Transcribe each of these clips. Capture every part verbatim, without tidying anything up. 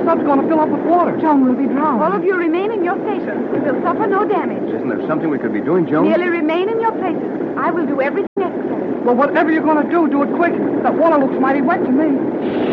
tub's going to fill up with water. Joan will be drowned. All of you remain in your stations. We will suffer no damage. Isn't there something we could be doing, Joan? Merely remain in your places. I will do everything necessary. Well, whatever you're going to do, do it quick. That water looks mighty wet to me.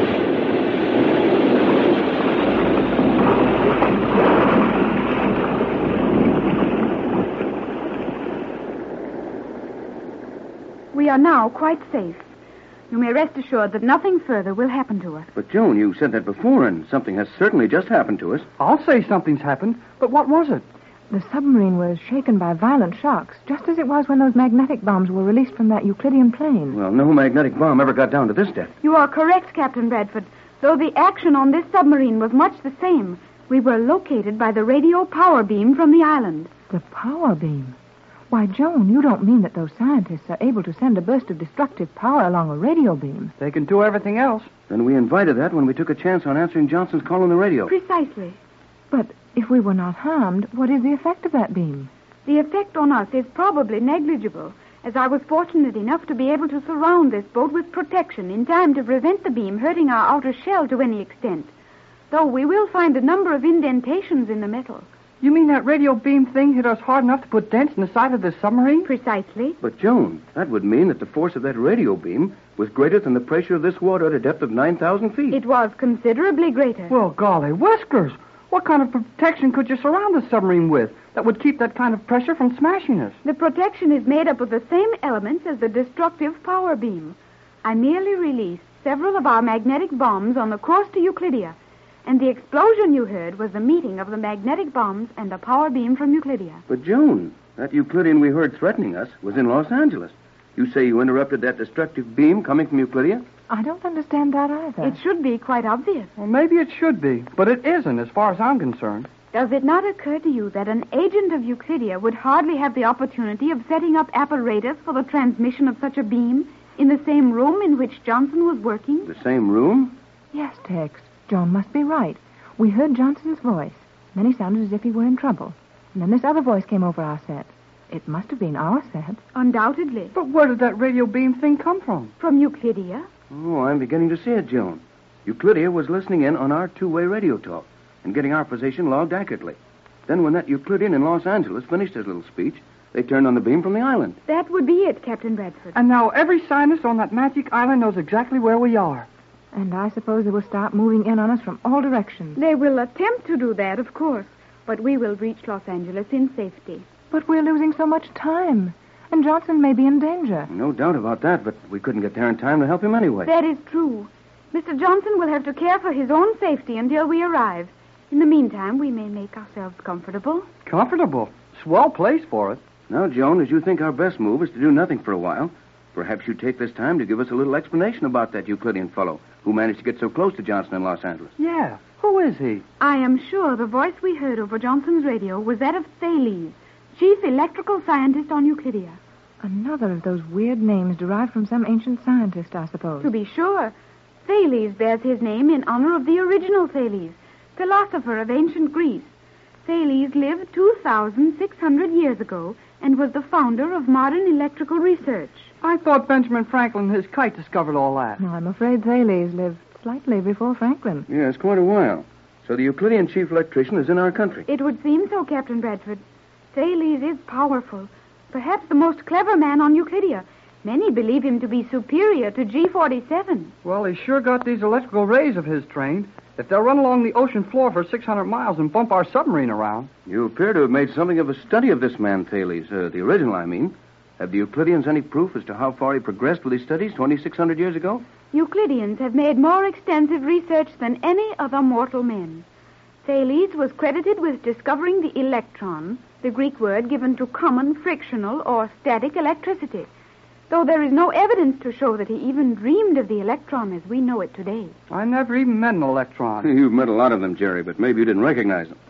We are now quite safe. You may rest assured that nothing further will happen to us. But, Joan, you said that before, and something has certainly just happened to us. I'll say something's happened, but what was it? The submarine was shaken by violent shocks, just as it was when those magnetic bombs were released from that Euclidean plane. Well, no magnetic bomb ever got down to this depth. You are correct, Captain Bradford. Though the action on this submarine was much the same, we were located by the radio power beam from the island. The power beam? Why, Joan, you don't mean that those scientists are able to send a burst of destructive power along a radio beam? They can do everything else. Then we invited that when we took a chance on answering Johnson's call on the radio. Precisely. But if we were not harmed, what is the effect of that beam? The effect on us is probably negligible, as I was fortunate enough to be able to surround this boat with protection in time to prevent the beam hurting our outer shell to any extent. Though we will find a number of indentations in the metal. You mean that radio beam thing hit us hard enough to put dents in the side of this submarine? Precisely. But, Joan, that would mean that the force of that radio beam was greater than the pressure of this water at a depth of nine thousand feet. It was considerably greater. Well, golly whiskers. What kind of protection could you surround the submarine with that would keep that kind of pressure from smashing us? The protection is made up of the same elements as the destructive power beam. I merely released several of our magnetic bombs on the course to Euclidia, and the explosion you heard was the meeting of the magnetic bombs and the power beam from Euclidia. But, Joan, that Euclidean we heard threatening us was in Los Angeles. You say you interrupted that destructive beam coming from Euclidia? I don't understand that either. It should be quite obvious. Well, maybe it should be, but it isn't as far as I'm concerned. Does it not occur to you that an agent of Euclidia would hardly have the opportunity of setting up apparatus for the transmission of such a beam in the same room in which Johnson was working? The same room? Yes, Tex. Joan must be right. We heard Johnson's voice. Then he sounded as if he were in trouble. And then this other voice came over our set. It must have been our set. Undoubtedly. But where did that radio beam thing come from? From Euclidia. Oh, I'm beginning to see it, Joan. Euclidia was listening in on our two-way radio talk and getting our position logged accurately. Then when that Euclidean in Los Angeles finished his little speech, they turned on the beam from the island. That would be it, Captain Bradford. And now every scientist on that magic island knows exactly where we are. And I suppose they will start moving in on us from all directions. They will attempt to do that, of course. But we will reach Los Angeles in safety. But we're losing so much time. And Johnson may be in danger. No doubt about that, but we couldn't get there in time to help him anyway. That is true. Mister Johnson will have to care for his own safety until we arrive. In the meantime, we may make ourselves comfortable. Comfortable? Swell place for it. Now, Joan, as you think our best move is to do nothing for a while, perhaps you take this time to give us a little explanation about that Euclidean fellow who managed to get so close to Johnson in Los Angeles. Yeah. Who is he? I am sure the voice we heard over Johnson's radio was that of Thales, chief electrical scientist on Euclidia. Another of those weird names derived from some ancient scientist, I suppose. To be sure. Thales bears his name in honor of the original Thales, philosopher of ancient Greece. Thales lived two thousand six hundred years ago and was the founder of modern electrical research. I thought Benjamin Franklin and his kite discovered all that. No, I'm afraid Thales lived slightly before Franklin. Yes, quite a while. So the Euclidean chief electrician is in our country. It would seem so, Captain Bradford. Thales is powerful. Perhaps the most clever man on Euclidia. Many believe him to be superior to G forty-seven. Well, he sure got these electrical rays of his trained. If they'll run along the ocean floor for six hundred miles and bump our submarine around. You appear to have made something of a study of this man, Thales. Uh, the original, I mean. Have the Euclideans any proof as to how far he progressed with his studies twenty-six hundred years ago? Euclideans have made more extensive research than any other mortal men. Thales was credited with discovering the electron, the Greek word given to common frictional or static electricity, though there is no evidence to show that he even dreamed of the electron as we know it today. I never even met an electron. You've met a lot of them, Jerry, but maybe you didn't recognize them.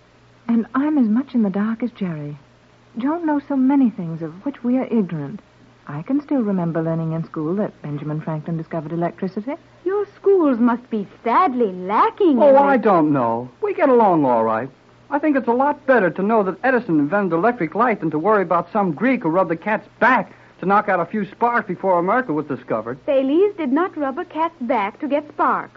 And I'm as much in the dark as Jerry. Joan knows so many things of which we are ignorant. I can still remember learning in school that Benjamin Franklin discovered electricity. Your schools must be sadly lacking Oh, in I it. don't know. We get along all right. I think it's a lot better to know that Edison invented electric light than to worry about some Greek who rubbed the cat's back to knock out a few sparks before America was discovered. Thales did not rub a cat's back to get sparks.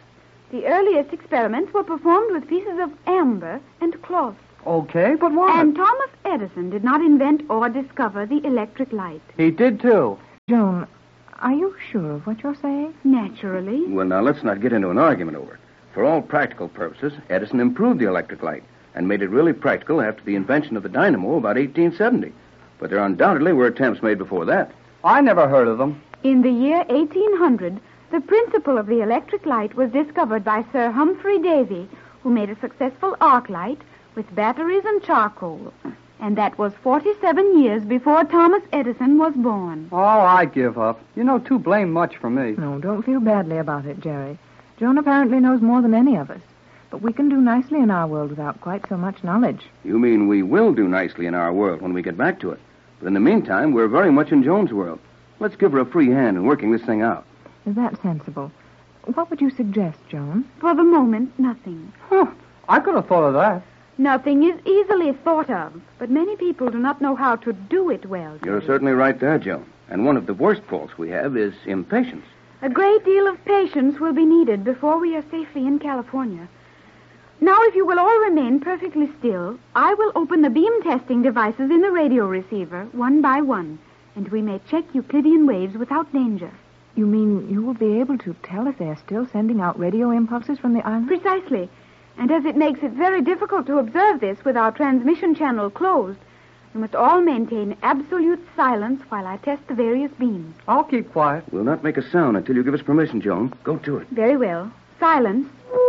The earliest experiments were performed with pieces of amber and cloth. Okay, but what? And Thomas Edison did not invent or discover the electric light. He did, too. Joan, are you sure of what you're saying? Naturally. Well, now, let's not get into an argument over it. For all practical purposes, Edison improved the electric light and made it really practical after the invention of the dynamo about eighteen seventy. But there undoubtedly were attempts made before that. I never heard of them. In the year eighteen hundred, the principle of the electric light was discovered by Sir Humphrey Davy, who made a successful arc light with batteries and charcoal. And that was forty-seven years before Thomas Edison was born. Oh, I give up. You know too blame much for me. No, don't feel badly about it, Jerry. Joan apparently knows more than any of us. But we can do nicely in our world without quite so much knowledge. You mean we will do nicely in our world when we get back to it. But in the meantime, we're very much in Joan's world. Let's give her a free hand in working this thing out. Is that sensible? What would you suggest, Joan? For the moment, nothing. Huh. I could have thought of that. Nothing is easily thought of, but many people do not know how to do it well. You're certainly right there, Joan. And one of the worst faults we have is impatience. A great deal of patience will be needed before we are safely in California. Now, if you will all remain perfectly still, I will open the beam testing devices in the radio receiver one by one, and we may check Euclidean waves without danger. You mean you will be able to tell if they're still sending out radio impulses from the island? Precisely. And as it makes it very difficult to observe this with our transmission channel closed, you must all maintain absolute silence while I test the various beams. I'll keep quiet. We'll not make a sound until you give us permission, Joan. Go to it. Very well. Silence.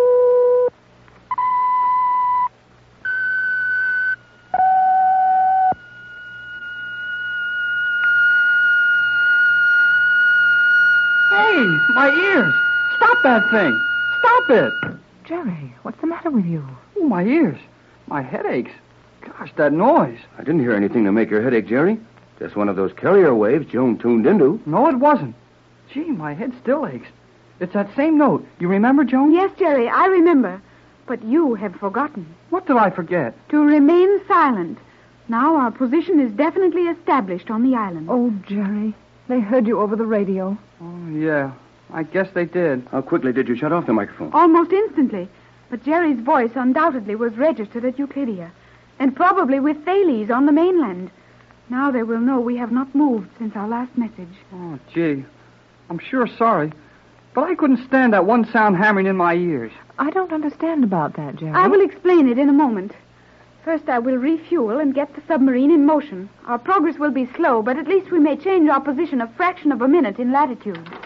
Hey, my ears! Stop that thing! Stop it! Jerry, what's the matter with you? Oh, my ears. My head aches. Gosh, that noise. I didn't hear anything to make your headache, Jerry. Just one of those carrier waves Joan tuned into. No, it wasn't. Gee, my head still aches. It's that same note. You remember, Joan? Yes, Jerry, I remember. But you have forgotten. What did I forget? To remain silent. Now our position is definitely established on the island. Oh, Jerry, they heard you over the radio. Oh, yeah. I guess they did. How quickly did you shut off the microphone? Almost instantly. But Jerry's voice undoubtedly was registered at Euclidia. And probably with Thales on the mainland. Now they will know we have not moved since our last message. Oh, gee. I'm sure sorry. But I couldn't stand that one sound hammering in my ears. I don't understand about that, Jerry. I will explain it in a moment. First, I will refuel and get the submarine in motion. Our progress will be slow, but at least we may change our position a fraction of a minute in latitude.